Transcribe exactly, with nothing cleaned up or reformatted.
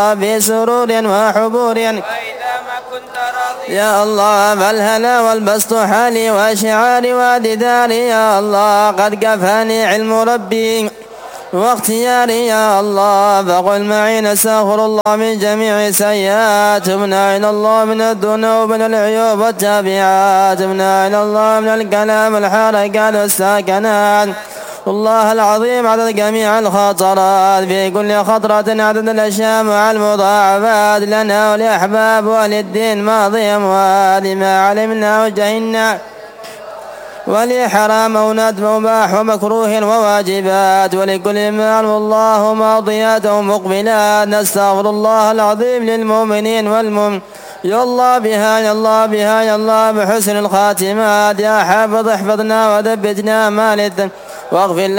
في سرور وحبور. وإذا ما كنت راضيا يا الله فالهنا والبسط حالي وشعاري ودداري. يا الله قد كفاني علم ربي واختياري. يا الله فقل معي نستغفر الله من جميع سيئات. تبنا إلى الله من الذنوب من العيوب والتابعات. تبنا إلى الله من الكلام الحركات والساكنات. الله العظيم عدد جميع الخطرات في كل خطرة عدد الأشياء مع المضاعفات لنا ولأحباب وللدين ماضي أموات ما علمنا وجهلنا ولحرام أو ندب مباح ومكروه وواجبات ولكل ما علم الله ماضيات ومقبلات. نستغفر الله العظيم للمؤمنين والمؤمنين. يا الله بها يا الله بها يا الله بحسن الخاتمات. يا حافظ احفظنا وثبتنا ما للذنب واغفر لنا